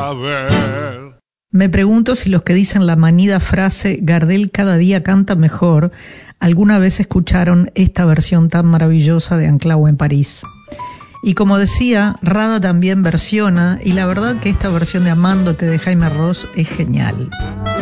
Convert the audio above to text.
saber. Me pregunto si los que dicen la manida frase Gardel cada día canta mejor alguna vez escucharon esta versión tan maravillosa de Anclau en París. Y como decía, Rada también versiona, y la verdad que esta versión de Amándote de Jaime Ross es genial.